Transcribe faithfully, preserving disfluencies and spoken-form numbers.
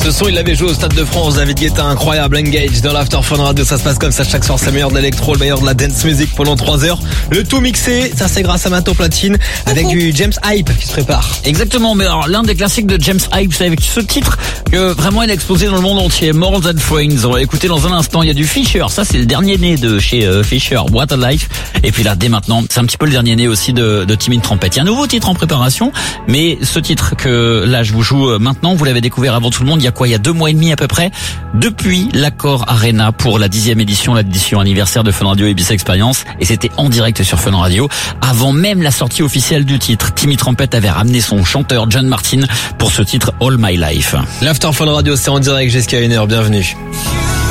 Ce son, il l'avait joué au Stade de France. David Guetta, incroyable. Engage dans l'After Fun Radio. Ça se passe comme ça chaque soir. C'est le meilleur de l'électro, le meilleur de la dance music pendant trois heures. Le tout mixé. Ça, c'est grâce à Mato Platine avec du James Hype qui se prépare. Exactement. Mais alors, l'un des classiques de James Hype, c'est avec ce titre que vraiment il a explosé dans le monde entier. More Than Friends. On va écouter dans un instant. Il y a du Fisher. Ça, c'est le dernier né de chez euh, Fisher. What a Life. Et puis là, dès maintenant, c'est un petit peu le dernier né aussi de, de Timmy Trumpet. Il y a un nouveau titre en préparation. Mais ce titre que là, je vous joue maintenant, vous l'avez découvert avant tout le monde. Il y a quoi? Il y a deux mois et demi à peu près, depuis l'Accor Arena pour la dixième édition, l'édition anniversaire de Fun Radio Ibiza Experience, et c'était en direct sur Fun Radio. Avant même la sortie officielle du titre, Timmy Trumpet avait ramené son chanteur John Martin pour ce titre All My Life. L'After Fun Radio, c'est en direct jusqu'à une heure. Bienvenue.